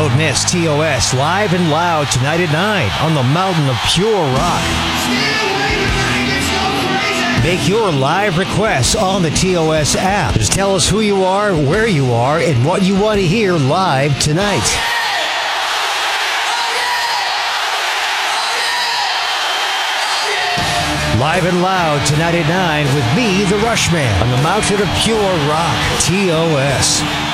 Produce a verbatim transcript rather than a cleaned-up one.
Don't miss T O S live and loud tonight at nine on the Mountain of Pure Rock. Make your live requests on the T O S app. Just tell us who you are, where you are, and what you want to hear live tonight. Live and loud tonight at nine with me, the Rushman, on the Mountain of Pure Rock, T O S.